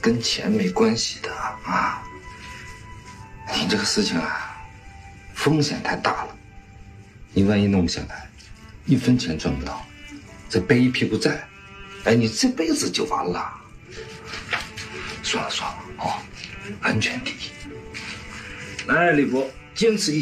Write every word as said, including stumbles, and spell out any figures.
跟钱没关系的啊。你这个事情啊，风险太大了，你万一弄不下来，一分钱赚不到，再背一屁股债，哎，你这辈子就完了。算了算了啊，安全第一。来，李博，坚持一。